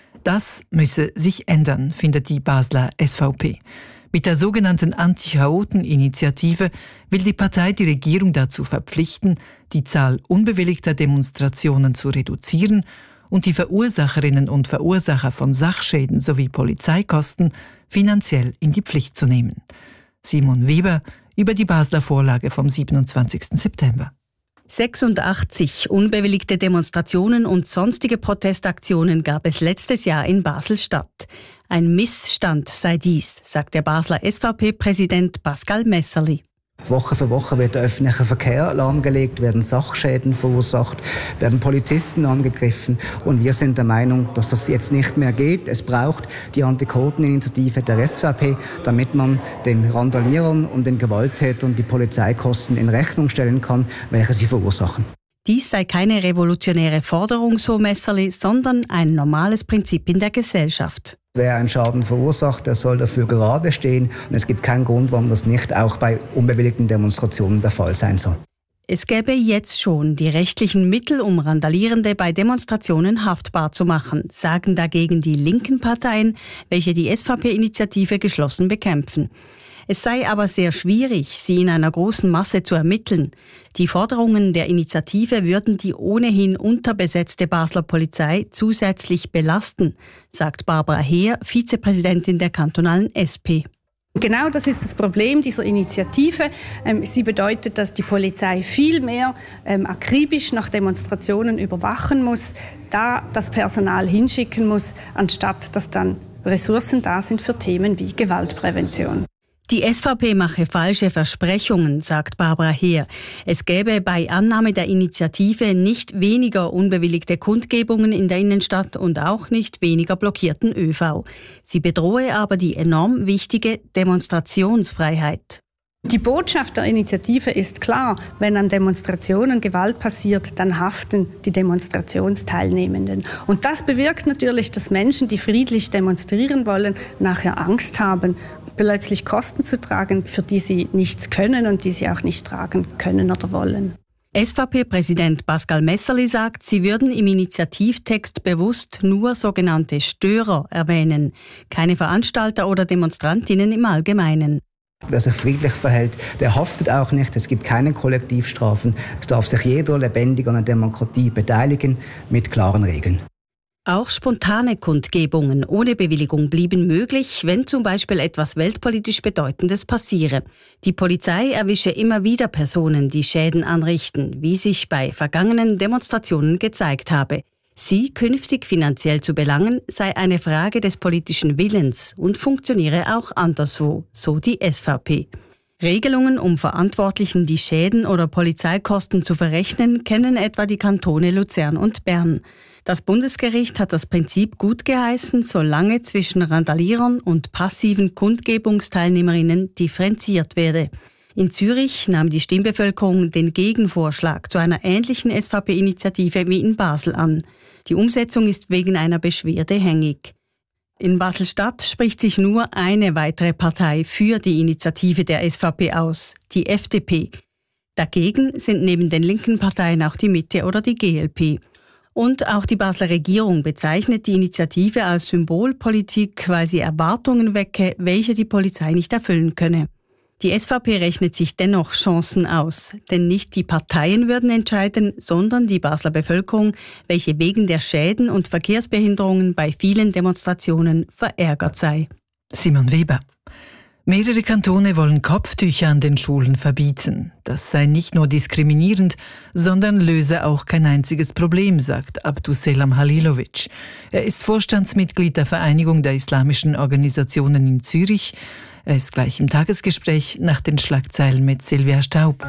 Das müsse sich ändern, findet die Basler S V P. Mit der sogenannten Anti-Chaoten-Initiative will die Partei die Regierung dazu verpflichten, die Zahl unbewilligter Demonstrationen zu reduzieren und die Verursacherinnen und Verursacher von Sachschäden sowie Polizeikosten finanziell in die Pflicht zu nehmen. Simon Weber über die Basler Vorlage vom siebenundzwanzigsten September. sechsundachtzig unbewilligte Demonstrationen und sonstige Protestaktionen gab es letztes Jahr in Basel-Stadt. Ein Missstand sei dies, sagt der Basler S V P-Präsident Pascal Messerli. Woche für Woche wird der öffentliche Verkehr lahmgelegt, werden Sachschäden verursacht, werden Polizisten angegriffen. Und wir sind der Meinung, dass das jetzt nicht mehr geht. Es braucht die Anti-Chaoten-Initiative der S V P, damit man den Randalierern und den Gewalttätern die Polizeikosten in Rechnung stellen kann, welche sie verursachen. Dies sei keine revolutionäre Forderung, so Messerli, sondern ein normales Prinzip in der Gesellschaft. Wer einen Schaden verursacht, der soll dafür gerade stehen. Und es gibt keinen Grund, warum das nicht auch bei unbewilligten Demonstrationen der Fall sein soll. Es gäbe jetzt schon die rechtlichen Mittel, um Randalierende bei Demonstrationen haftbar zu machen, sagen dagegen die linken Parteien, welche die S V P-Initiative geschlossen bekämpfen. Es sei aber sehr schwierig, sie in einer großen Masse zu ermitteln. Die Forderungen der Initiative würden die ohnehin unterbesetzte Basler Polizei zusätzlich belasten, sagt Barbara Heer, Vizepräsidentin der kantonalen S P. Genau das ist das Problem dieser Initiative. Ähm, sie bedeutet, dass die Polizei viel mehr ähm, akribisch nach Demonstrationen überwachen muss, da das Personal hinschicken muss, anstatt dass dann Ressourcen da sind für Themen wie Gewaltprävention. Die S V P mache falsche Versprechungen, sagt Barbara Heer. Es gäbe bei Annahme der Initiative nicht weniger unbewilligte Kundgebungen in der Innenstadt und auch nicht weniger blockierten ÖV. Sie bedrohe aber die enorm wichtige Demonstrationsfreiheit. Die Botschaft der Initiative ist klar, wenn an Demonstrationen Gewalt passiert, dann haften die Demonstrationsteilnehmenden. Und das bewirkt natürlich, dass Menschen, die friedlich demonstrieren wollen, nachher Angst haben, plötzlich Kosten zu tragen, für die sie nichts können und die sie auch nicht tragen können oder wollen. S V P-Präsident Pascal Messerli sagt, sie würden im Initiativtext bewusst nur sogenannte Störer erwähnen, keine Veranstalter oder Demonstrantinnen im Allgemeinen. Wer sich friedlich verhält, der haftet auch nicht. Es gibt keine Kollektivstrafen. Es darf sich jeder lebendig an der Demokratie beteiligen, mit klaren Regeln. Auch spontane Kundgebungen ohne Bewilligung blieben möglich, wenn zum Beispiel etwas weltpolitisch Bedeutendes passiere. Die Polizei erwische immer wieder Personen, die Schäden anrichten, wie sich bei vergangenen Demonstrationen gezeigt habe. Sie künftig finanziell zu belangen, sei eine Frage des politischen Willens und funktioniere auch anderswo, so die S V P. Regelungen, um Verantwortlichen die Schäden oder Polizeikosten zu verrechnen, kennen etwa die Kantone Luzern und Bern. Das Bundesgericht hat das Prinzip gut geheißen, solange zwischen Randalierern und passiven Kundgebungsteilnehmerinnen differenziert werde. In Zürich nahm die Stimmbevölkerung den Gegenvorschlag zu einer ähnlichen S V P-Initiative wie in Basel an. Die Umsetzung ist wegen einer Beschwerde hängig. In Basel-Stadt spricht sich nur eine weitere Partei für die Initiative der S V P aus, die F D P. Dagegen sind neben den linken Parteien auch die Mitte oder die G L P. Und auch die Basler Regierung bezeichnet die Initiative als Symbolpolitik, weil sie Erwartungen wecke, welche die Polizei nicht erfüllen könne. Die S V P rechnet sich dennoch Chancen aus, denn nicht die Parteien würden entscheiden, sondern die Basler Bevölkerung, welche wegen der Schäden und Verkehrsbehinderungen bei vielen Demonstrationen verärgert sei. Simon Weber. Mehrere Kantone wollen Kopftücher an den Schulen verbieten. Das sei nicht nur diskriminierend, sondern löse auch kein einziges Problem, sagt Abdusselam Halilovic. Er ist Vorstandsmitglied der Vereinigung der islamischen Organisationen in Zürich. Er ist gleich im Tagesgespräch nach den Schlagzeilen mit Silvia Staub.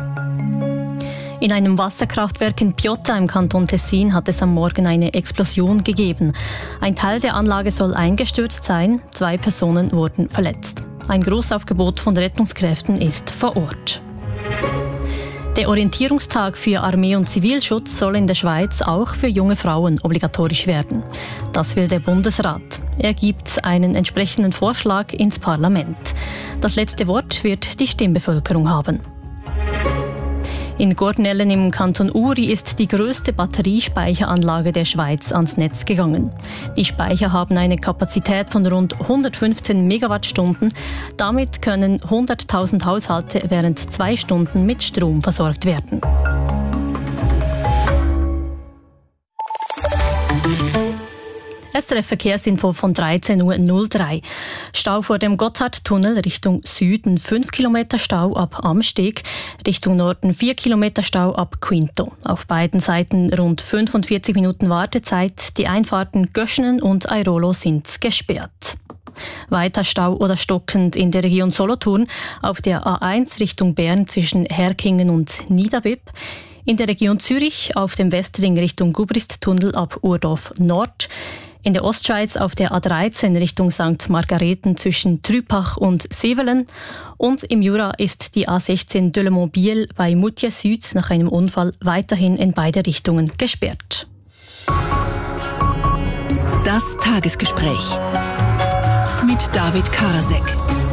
In einem Wasserkraftwerk in Piotta im Kanton Tessin hat es am Morgen eine Explosion gegeben. Ein Teil der Anlage soll eingestürzt sein, zwei Personen wurden verletzt. Ein Großaufgebot von Rettungskräften ist vor Ort. Der Orientierungstag für Armee und Zivilschutz soll in der Schweiz auch für junge Frauen obligatorisch werden. Das will der Bundesrat. Er gibt einen entsprechenden Vorschlag ins Parlament. Das letzte Wort wird die Stimmbevölkerung haben. In Gornellen im Kanton Uri ist die grösste Batteriespeicheranlage der Schweiz ans Netz gegangen. Die Speicher haben eine Kapazität von rund hundertfünfzehn Megawattstunden. Damit können hunderttausend Haushalte während zwei Stunden mit Strom versorgt werden. S R F Verkehrsinfo von dreizehn Uhr null drei. Stau vor dem Gotthardtunnel Richtung Süden fünf Kilometer Stau ab Amsteg, Richtung Norden vier Kilometer Stau ab Quinto. Auf beiden Seiten rund fünfundvierzig Minuten Wartezeit. Die Einfahrten Göschenen und Airolo sind gesperrt. Weiter Stau oder stockend in der Region Solothurn auf der A eins Richtung Bern zwischen Herkingen und Niederbipp. In der Region Zürich auf dem Westring Richtung Gubristtunnel ab Urdorf Nord. In der Ostschweiz auf der A dreizehn Richtung Sankt Margareten zwischen Trüpach und Sevelen. Und im Jura ist die A sechzehn Delemont-Biel bei Moutier Süd nach einem Unfall weiterhin in beide Richtungen gesperrt. Das Tagesgespräch mit David Karasek.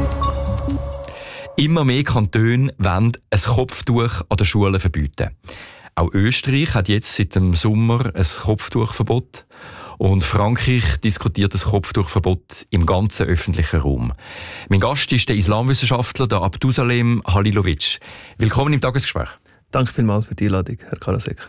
Immer mehr Kantone wollen ein Kopftuch an den Schulen verbieten. Auch Österreich hat jetzt seit dem Sommer ein Kopftuchverbot. Und Frankreich diskutiert das Kopftuchverbot im ganzen öffentlichen Raum. Mein Gast ist der Islamwissenschaftler der Abdusalem Halilovic. Willkommen im Tagesgespräch. Danke vielmals für die Einladung, Herr Karasek.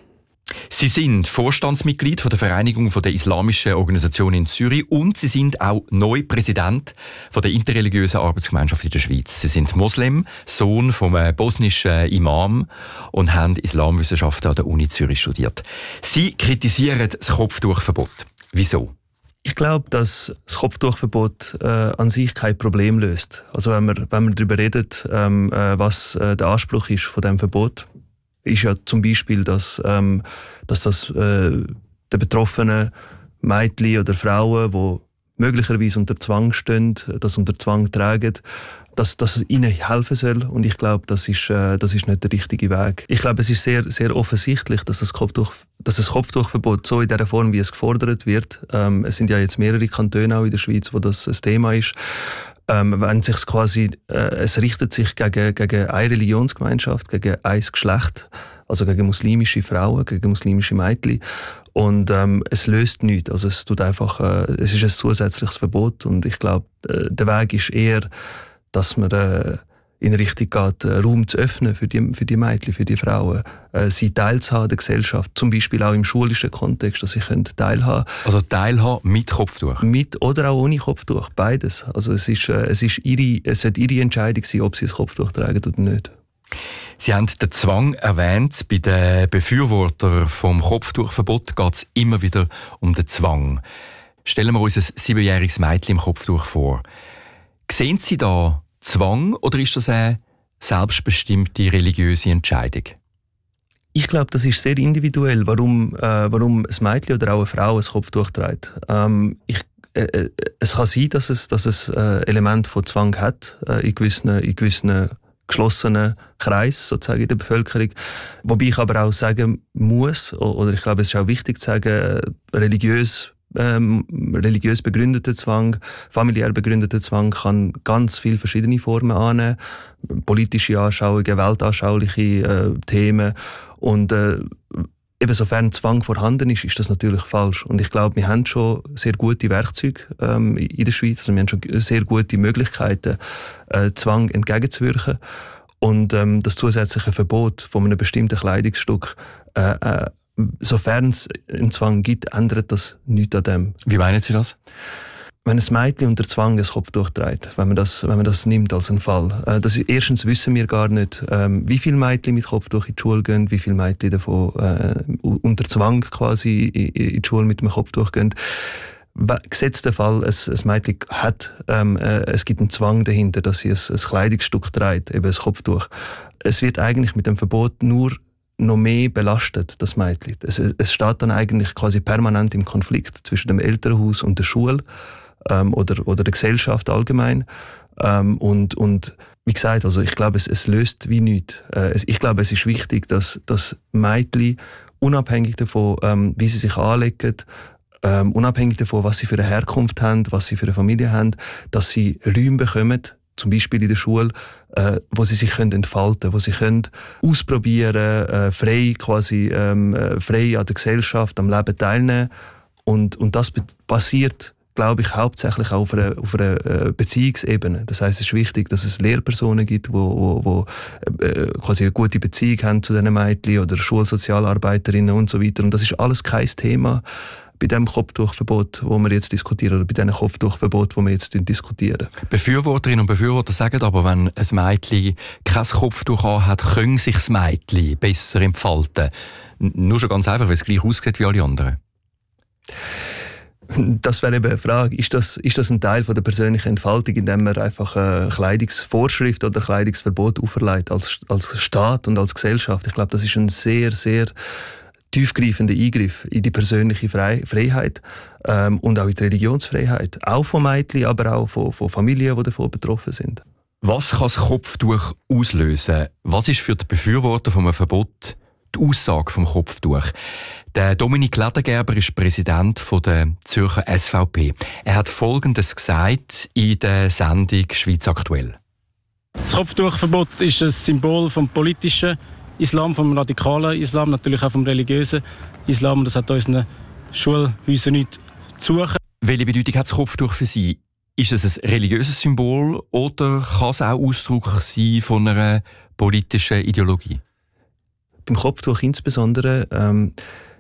Sie sind Vorstandsmitglied von der Vereinigung der Islamischen Organisation in Zürich und Sie sind auch neu Präsident von der interreligiösen Arbeitsgemeinschaft in der Schweiz. Sie sind Moslem, Sohn vom bosnischen Imam und haben Islamwissenschaften an der Uni Zürich studiert. Sie kritisieren das Kopftuchverbot. Wieso? Ich glaube, dass das Kopftuchverbot äh, an sich kein Problem löst. Also wenn man, wenn man darüber redet, ähm, äh, was äh, der Anspruch ist von dem Verbot, ist ja zum Beispiel, dass, ähm, dass das äh, den betroffenen Mädchen oder Frauen, die möglicherweise unter Zwang stehen, das unter Zwang tragen, dass das ihnen helfen soll. Und ich glaube, das ist, äh, das ist nicht der richtige Weg. Ich glaube, es ist sehr, sehr offensichtlich, dass das Kopftuch, dass das Kopftuchverbot so in der Form, wie es gefordert wird, ähm, es sind ja jetzt mehrere Kantone auch in der Schweiz, wo das ein Thema ist, Ähm, wenn sich's quasi, äh, es richtet sich gegen, gegen eine Religionsgemeinschaft, gegen ein Geschlecht, also gegen muslimische Frauen, gegen muslimische Mädchen. Und ähm, es löst nichts. Also es tut einfach, äh, es ist ein zusätzliches Verbot. Und ich glaube, äh, der Weg ist eher, dass man äh, in Richtung geht, äh, Raum zu öffnen für die, für die Mädchen, für die Frauen, äh, sie teilzuhaben an der Gesellschaft, zum Beispiel auch im schulischen Kontext, dass sie teilhaben können. Also teilhaben mit Kopftuch? Mit oder auch ohne Kopftuch, beides. Also es ist, äh, es ist ihre, es sollte ihre Entscheidung sein, ob sie ein Kopftuch tragen oder nicht. Sie haben den Zwang erwähnt. Bei den Befürwortern vom Kopftuchverbot geht es immer wieder um den Zwang. Stellen wir uns ein siebenjähriges Mädchen im Kopftuch vor. Sehen Sie da Zwang oder ist das eine selbstbestimmte religiöse Entscheidung? Ich glaube, das ist sehr individuell, warum, äh, warum ein Mädchen oder auch eine Frau ein Kopftuch trägt. Ähm, ich, äh, es kann sein, dass es, dass es äh, Element von Zwang hat, äh, in gewissen, in gewissen geschlossenen Kreis sozusagen in der Bevölkerung. Wobei ich aber auch sagen muss, oder ich glaube, es ist auch wichtig zu sagen, religiös Ähm, religiös begründeter Zwang, familiär begründeter Zwang kann ganz viele verschiedene Formen annehmen. Politische Anschauungen, weltanschauliche äh, Themen. Und äh, eben sofern Zwang vorhanden ist, ist das natürlich falsch. Und ich glaube, wir haben schon sehr gute Werkzeuge ähm, in der Schweiz. Also wir haben schon sehr gute Möglichkeiten, äh, Zwang entgegenzuwirken. Und ähm, das zusätzliche Verbot von einem bestimmten Kleidungsstück äh, äh, sofern es einen Zwang gibt, ändert das nichts an dem. Wie meinen Sie das? Wenn ein Mädchen unter Zwang das Kopftuch trägt, wenn man das, wenn man das nimmt als einen Fall. Äh, das ist, erstens wissen wir gar nicht, ähm, wie viele Mädchen mit Kopftuch in die Schule gehen, wie viele Mädchen davon äh, unter Zwang quasi in, in die Schule mit dem Kopftuch gehen. Gesetzt der Fall, ein, ein Mädchen hat, ähm, äh, es gibt einen Zwang dahinter, dass sie ein, ein Kleidungsstück trägt, eben ein Kopftuch. Es wird eigentlich mit dem Verbot nur noch mehr belastet, das Mädchen. Es, es steht dann eigentlich quasi permanent im Konflikt zwischen dem Elternhaus und der Schule ähm, oder, oder der Gesellschaft allgemein. Ähm, und, und wie gesagt, also ich glaube, es, es löst wie nichts. Äh, es, ich glaube, es ist wichtig, dass, dass Mädchen unabhängig davon, ähm, wie sie sich anlegen, ähm, unabhängig davon, was sie für eine Herkunft haben, was sie für eine Familie haben, dass sie Räume bekommen, zum Beispiel in der Schule, äh, wo sie sich können entfalten können, wo sie können ausprobieren, äh, frei quasi ähm, äh, frei an der Gesellschaft, am Leben teilnehmen. Und, und das basiert, glaube ich, hauptsächlich auf einer, auf einer äh, Beziehungsebene. Das heisst, es ist wichtig, dass es Lehrpersonen gibt, die wo, wo, wo, äh, quasi eine gute Beziehung haben zu diesen Mädchen oder Schulsozialarbeiterinnen und so weiter. Und das ist alles kein Thema bei dem Kopftuchverbot, wo wir jetzt diskutieren, oder bei diesen Kopftuchverbot, wo wir jetzt diskutieren. Befürworterinnen und Befürworter sagen aber, wenn ein Mädchen kein Kopftuch hat, können sich das Mädchen besser entfalten. Nur schon ganz einfach, weil es gleich aussieht wie alle anderen. Das wäre eben eine Frage. Ist das, ist das ein Teil von der persönlichen Entfaltung, indem man einfach eine Kleidungsvorschrift oder Kleidungsverbot auferlegt als, als Staat und als Gesellschaft? Ich glaube, das ist ein sehr, sehr tiefgreifender Eingriff in die persönliche Freiheit ähm, und auch in die Religionsfreiheit. Auch von Mädchen, aber auch von, von Familien, die davon betroffen sind. Was kann das Kopftuch auslösen? Was ist für die Befürworter von einem Verbot die Aussage vom Kopftuch? Der Dominik Ledergerber ist Präsident der Zürcher S V P. Er hat Folgendes gesagt in der Sendung «Schweiz aktuell». Das Kopftuchverbot ist ein Symbol vom politischen Islam, vom radikalen Islam, natürlich auch vom religiösen Islam. Das hat unseren Schulhäusern nichts zu suchen. Welche Bedeutung hat das Kopftuch für Sie? Ist es ein religiöses Symbol oder kann es auch Ausdruck sein von einer politischen Ideologie? Beim Kopftuch insbesondere ähm,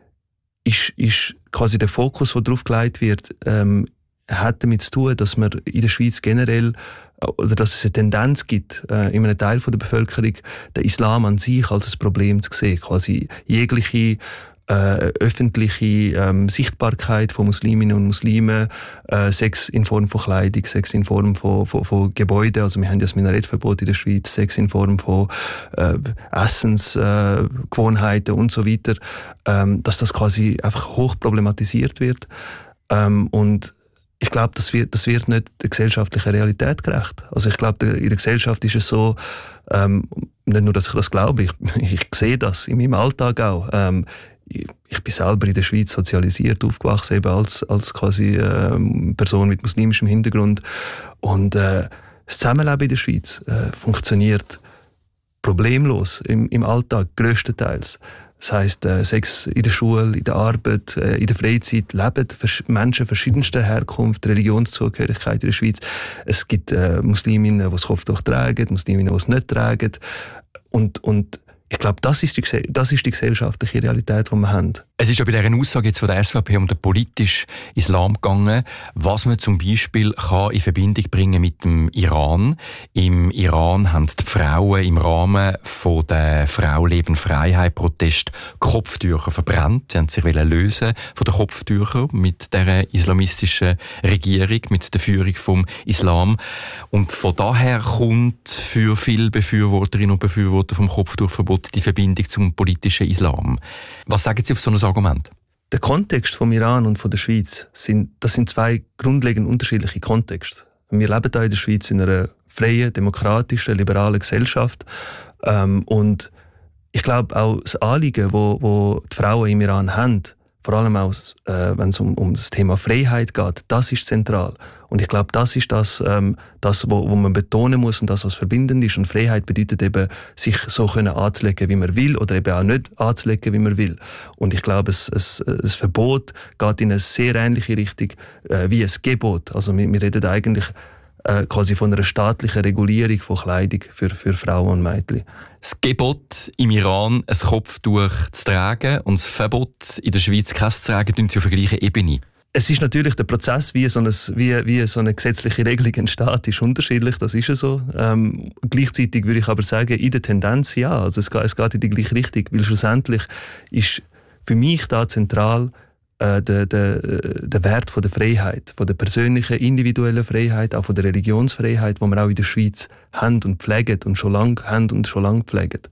ist, ist quasi der Fokus, der darauf gelegt wird, ähm, hat damit zu tun, dass man in der Schweiz generell, oder dass es eine Tendenz gibt, äh, in einem Teil der Bevölkerung, den Islam an sich als ein Problem zu sehen. Quasi jegliche äh, öffentliche ähm, Sichtbarkeit von Musliminnen und Muslimen, äh, Sex in Form von Kleidung, Sex in Form von, von, von Gebäuden, also wir haben ja das Minarettverbot in der Schweiz, Sex in Form von äh, Essensgewohnheiten äh, und so weiter, ähm, dass das quasi einfach hoch problematisiert wird. Ähm, und ich glaube, das wird, das wird nicht der gesellschaftlichen Realität gerecht. Also ich glaube, in der Gesellschaft ist es so, ähm, nicht nur, dass ich das glaube, ich, ich sehe das in meinem Alltag auch. Ähm, ich, ich bin selber in der Schweiz sozialisiert, aufgewachsen eben als, als quasi ähm, Person mit muslimischem Hintergrund. Und äh, das Zusammenleben in der Schweiz äh, funktioniert problemlos im, im Alltag, grösstenteils. Das heisst, äh, Sex in der Schule, in der Arbeit, äh, in der Freizeit leben Menschen verschiedenster Herkunft, Religionszugehörigkeit in der Schweiz. Es gibt äh, Musliminnen, die das Kopftuch tragen, Musliminnen, die es nicht tragen. Und, und ich glaube, das ist die, das ist die gesellschaftliche Realität, die wir haben. Es ist ja bei dieser Aussage jetzt von der S V P um den politischen Islam gegangen, was man zum Beispiel kann in Verbindung bringen mit dem Iran. Im Iran haben die Frauen im Rahmen von der Frau Leben Freiheit Protest Kopftücher verbrannt. Sie haben sich lösen von den Kopftüchern mit der islamistischen Regierung, mit der Führung vom Islam. Und von daher kommt für viele Befürworterinnen und Befürworter vom Kopftuchverbot die Verbindung zum politischen Islam. Was sagen Sie auf so ein Argument? Der Kontext vom Iran und von der Schweiz, sind, das sind zwei grundlegend unterschiedliche Kontexte. Wir leben hier in der Schweiz in einer freien, demokratischen, liberalen Gesellschaft. Ähm, und ich glaube auch das Anliegen, wo, wo die Frauen im Iran haben, vor allem auch, äh, wenn es um, um das Thema Freiheit geht, das ist zentral. Und ich glaube, das ist das, ähm, das wo, wo man betonen muss und das, was verbindend ist. Und Freiheit bedeutet eben, sich so können anzulegen, wie man will, oder eben auch nicht anzulegen, wie man will. Und ich glaube, es, es, es Verbot geht in eine sehr ähnliche Richtung äh, wie ein Gebot. Also wir, wir reden eigentlich äh, quasi von einer staatlichen Regulierung von Kleidung für, für Frauen und Mädchen. Das Gebot im Iran, ein Kopftuch zu tragen, und das Verbot in der Schweiz, kein zu tragen, sind sie auf der gleichen Ebene. Es ist natürlich der Prozess, wie so eine, wie, wie so eine gesetzliche Regelung entsteht, ist unterschiedlich, das ist ja so. Ähm, gleichzeitig würde ich aber sagen, in der Tendenz ja, also es geht, es geht in die gleiche Richtung, weil schlussendlich ist für mich da zentral äh, der, der, der Wert von der Freiheit, von der persönlichen, individuellen Freiheit, auch von der Religionsfreiheit, die wir auch in der Schweiz haben und pflegen und schon lange haben und schon lange pflegen.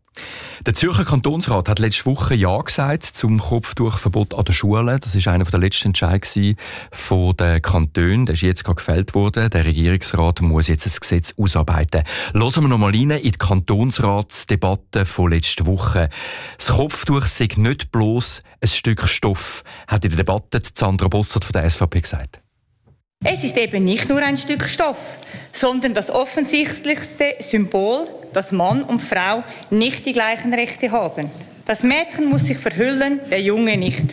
Der Zürcher Kantonsrat hat letzte Woche Ja gesagt zum Kopftuchverbot an den Schulen. Das war einer der letzten Entscheidungen von den Kantonen. Der ist jetzt gerade gefällt worden. Der Regierungsrat muss jetzt ein Gesetz ausarbeiten. Hören wir noch mal rein in die Kantonsratsdebatte von letzter Woche. Das Kopftuch sei nicht bloß ein Stück Stoff, hat in der Debatte Sandra Bossert von der S V P gesagt. Es ist eben nicht nur ein Stück Stoff, sondern das offensichtlichste Symbol, dass Mann und Frau nicht die gleichen Rechte haben. Das Mädchen muss sich verhüllen, der Junge nicht.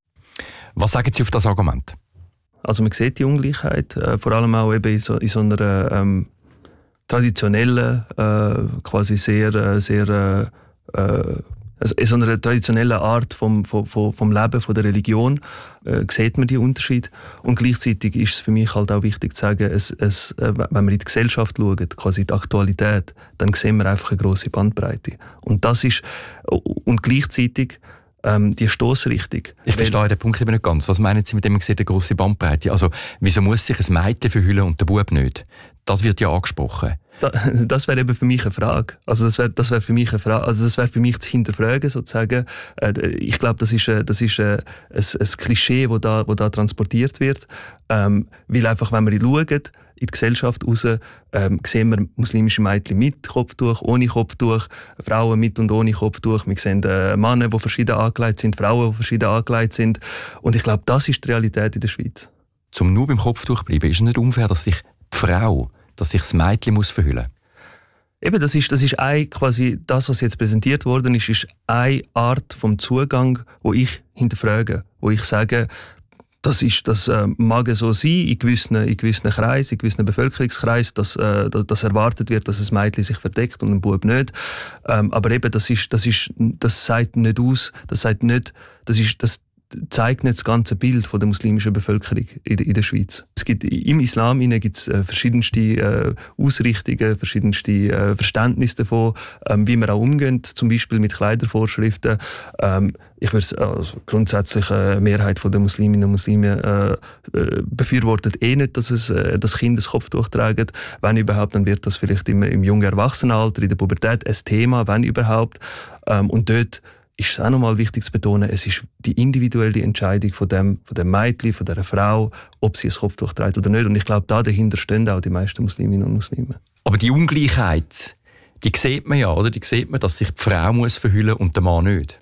Was sagen Sie auf das Argument? Also man sieht die Ungleichheit, äh, vor allem auch eben in so, in so einer ähm, traditionellen, äh, quasi sehr, äh, sehr äh, also in so einer traditionellen Art vom, vom, vom Leben, von der Religion, äh, sieht man die Unterschiede. Und gleichzeitig ist es für mich halt auch wichtig zu sagen, es, es, äh, wenn wir in die Gesellschaft schauen, quasi die Aktualität, dann sehen wir einfach eine grosse Bandbreite. Und das ist, und gleichzeitig ähm, die Stossrichtung. Ich verstehe den Punkt eben nicht ganz. Was meinen Sie mit dem, man sieht eine grosse Bandbreite? Also, wieso muss sich ein Mädchen verhüllen und der Bub nicht? Das wird ja angesprochen. Das wäre eben für mich eine Frage. Also das wäre, das wäre für mich eine Frage. Also das wäre für mich zu hinterfragen sozusagen. Ich glaube, das ist, das ist ein, ein Klischee, das da, wo da transportiert wird. Ähm, weil einfach, wenn wir schauen, in die Gesellschaft raus, ähm, sehen wir muslimische Mädchen mit Kopftuch, ohne Kopftuch, Frauen mit und ohne Kopftuch. Wir sehen äh, Männer, die verschieden angelegt sind, Frauen, die verschieden angelegt sind. Und ich glaube, das ist die Realität in der Schweiz. Zum nur beim Kopftuch bleiben, ist es nicht unfair, dass sich die Frau, dass sich das Mädchen muss verhüllen muss? Eben, das ist, das ist ein, quasi das, was jetzt präsentiert worden ist, ist eine Art vom Zugang, wo ich hinterfrage, wo ich sage, das ist, das äh, mag so sein in gewissen, in gewissen Kreisen, in gewissen Bevölkerungskreisen, dass, äh, dass, dass erwartet wird, dass ein Mädchen sich verdeckt und ein Bub nicht. Ähm, aber eben, das ist, das ist, das sagt nicht aus, das sagt nicht, das ist, das zeigt nicht das ganze Bild von der muslimischen Bevölkerung in der, in der Schweiz. Es gibt, im Islam gibt es äh, verschiedenste äh, Ausrichtungen, verschiedenste äh, Verständnisse davon, ähm, wie man auch umgeht, zum Beispiel mit Kleidervorschriften. Ähm, ich würde also grundsätzlich eine äh, Mehrheit der Musliminnen und Muslime äh, äh, befürwortet eh nicht, dass es äh, das Kind das Kopftuch trägt. Wenn überhaupt, dann wird das vielleicht im, im jungen Erwachsenenalter, in der Pubertät ein Thema, wenn überhaupt. Ähm, und dort ist es auch nochmal wichtig zu betonen, es ist die individuelle Entscheidung von dem, von dem Mädchen, von dieser Frau, ob sie ein Kopftuch trägt oder nicht. Und ich glaube, da dahinter stehen auch die meisten Musliminnen und Muslime. Aber die Ungleichheit, die sieht man ja, oder? Die sieht man, dass sich die Frau muss verhüllen und der Mann nicht.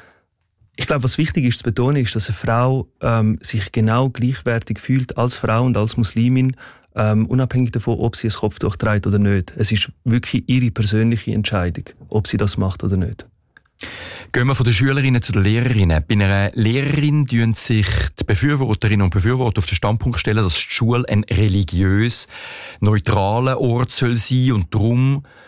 Ich glaube, was wichtig ist zu betonen, ist, dass eine Frau ähm, sich genau gleichwertig fühlt als Frau und als Muslimin, ähm, unabhängig davon, ob sie ein Kopftuch trägt oder nicht. Es ist wirklich ihre persönliche Entscheidung, ob sie das macht oder nicht. Gehen wir von den Schülerinnen zu den Lehrerinnen. Bei einer Lehrerin stellen sich die Befürworterinnen und Befürworter auf den Standpunkt stellen, dass die Schule ein religiös neutraler Ort soll sein und darum